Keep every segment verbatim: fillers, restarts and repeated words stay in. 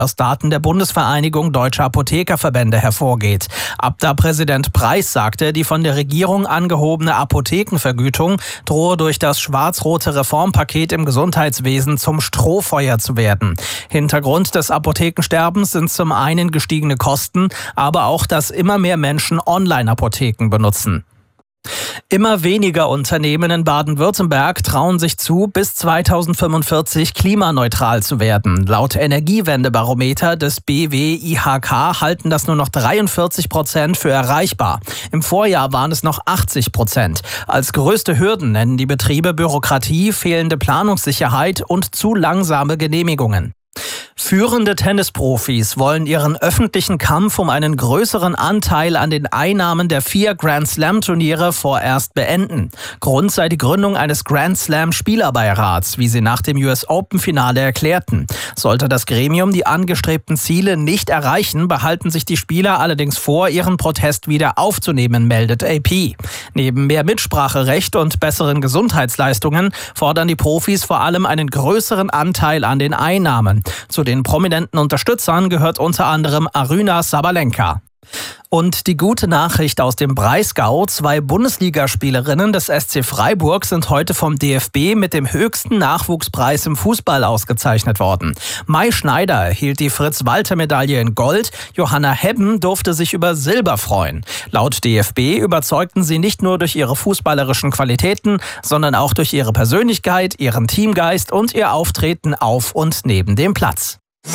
aus Daten der Bundesvereinigung Deutscher Apothekerverbände hervorgeht. Abda-Präsident Preis sagte, die von der Regierung angehobene Apothekenvergütung drohe durch das schwarz-rote Reformpaket im Gesundheitswesen zum Strohfeuer zu werden. Hintergrund des Apothekensterbens sind zum einen gestiegene Kosten, aber auch, dass immer mehr Menschen Online-Apotheken benutzen. Immer weniger Unternehmen in Baden-Württemberg trauen sich zu, bis zweitausendfünfundvierzig klimaneutral zu werden. Laut Energiewendebarometer des B W I H K halten das nur noch dreiundvierzig Prozent für erreichbar. Im Vorjahr waren es noch achtzig Prozent. Als größte Hürden nennen die Betriebe Bürokratie, fehlende Planungssicherheit und zu langsame Genehmigungen. Führende Tennisprofis wollen ihren öffentlichen Kampf um einen größeren Anteil an den Einnahmen der vier Grand-Slam-Turniere vorerst beenden. Grund sei die Gründung eines Grand-Slam-Spielerbeirats, wie sie nach dem U S Open-Finale erklärten. Sollte das Gremium die angestrebten Ziele nicht erreichen, behalten sich die Spieler allerdings vor, ihren Protest wieder aufzunehmen, meldet A P. Neben mehr Mitspracherecht und besseren Gesundheitsleistungen fordern die Profis vor allem einen größeren Anteil an den Einnahmen. Zu den prominenten Unterstützern gehört unter anderem Aryna Sabalenka. Und die gute Nachricht aus dem Breisgau: Zwei Bundesligaspielerinnen des S C Freiburg sind heute vom D F B mit dem höchsten Nachwuchspreis im Fußball ausgezeichnet worden. Mai Schneider erhielt die Fritz-Walter-Medaille in Gold, Johanna Hebben durfte sich über Silber freuen. Laut D F B überzeugten sie nicht nur durch ihre fußballerischen Qualitäten, sondern auch durch ihre Persönlichkeit, ihren Teamgeist und ihr Auftreten auf und neben dem Platz.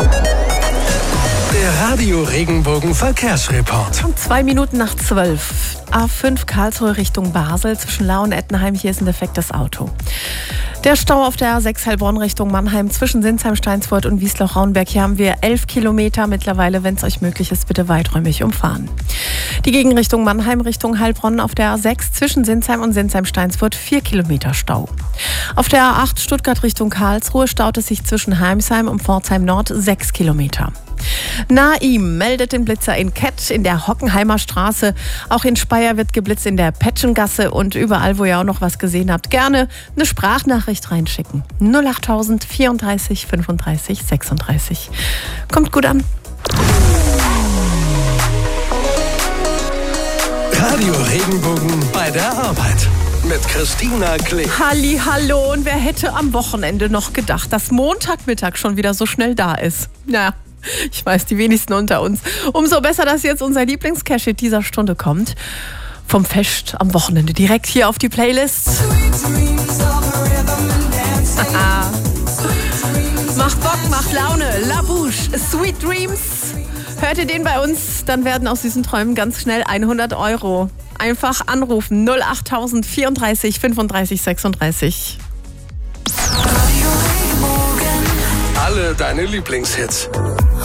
Der Radio Regenbogen Verkehrsreport. Um zwei Minuten nach zwölf. A fünf Karlsruhe Richtung Basel. Zwischen Lau und Ettenheim. Hier ist ein defektes Auto. Der Stau auf der A sechs Heilbronn Richtung Mannheim zwischen Sinsheim, Steinsfurt und Wiesloch-Raunberg. Hier haben wir elf Kilometer mittlerweile. Wenn es euch möglich ist, bitte weiträumig umfahren. Die Gegenrichtung Mannheim Richtung Heilbronn auf der A sechs zwischen Sinsheim und Sinsheim-Steinsfurt vier Kilometer Stau. Auf der A acht Stuttgart Richtung Karlsruhe staut es sich zwischen Heimsheim und Pforzheim Nord sechs Kilometer. Naim meldet den Blitzer in Kett, in der Hockenheimer Straße. Auch in Speyer wird geblitzt in der Petschengasse und überall, wo ihr auch noch was gesehen habt, gerne eine Sprachnachricht reinschicken. null achttausend vierunddreißig fünfunddreißig sechsunddreißig. Kommt gut an. Radio Regenbogen bei der Arbeit. Mit Christina Klee. Halli, hallo. Und wer hätte am Wochenende noch gedacht, dass Montagmittag schon wieder so schnell da ist? Naja. Ich weiß, die wenigsten unter uns. Umso besser, dass jetzt unser Lieblings-Cash-Hit dieser Stunde kommt. Vom Fest am Wochenende direkt hier auf die Playlist. Macht Bock, macht Laune. La Bouche, Sweet Dreams. Hört ihr den bei uns, dann werden aus diesen Träumen ganz schnell hundert Euro. Einfach anrufen. null achttausend vierunddreißig fünfunddreißig sechsunddreißig. Alle deine Lieblingshits.